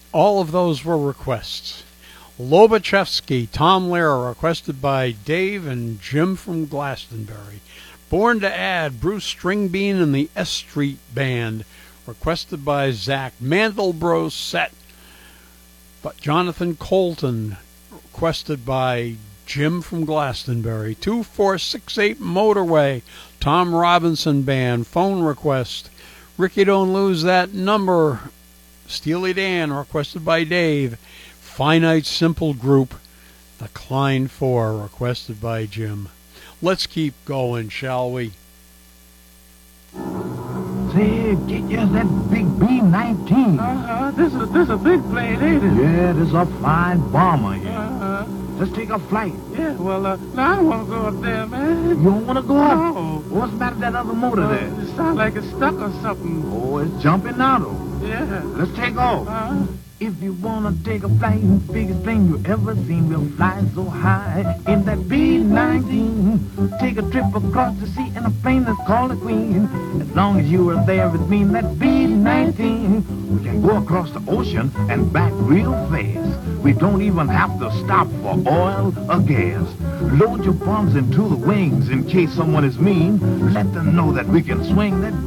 All of those were requests. Lobachevsky, Tom Lehrer, requested by Dave and Jim from Glastonbury. Born to Add, Bruce Stringbean and the S Street Band, requested by Zach. Mandelbrot Set, but Jonathan Colton, requested by Jim from Glastonbury. 2468 Motorway, Tom Robinson Band, phone request. Ricky Don't Lose That Number, Steely Dan, requested by Dave. Finite Simple Group, The Klein 4, requested by Jim. Let's keep going, shall we? Say, get you that big B-19. This a big plane, ain't it? Yeah, this a fine bomber here. Let's take a flight. Yeah, well, now I don't want to go up there, man. You don't want to go up? No. What's the matter with that other motor there? It sounds like it's stuck or something. Oh, it's jumping now, though. Yeah. Let's take off. If you wanna take a flight, biggest plane you ever seen, we'll fly so high in that B-19. Take a trip across the sea in a plane that's called a Queen. As long as you are there with me in that B-19, we can go across the ocean and back real fast. We don't even have to stop for oil or gas. Load your bombs into the wings in case someone is mean. Let them know that we can swing that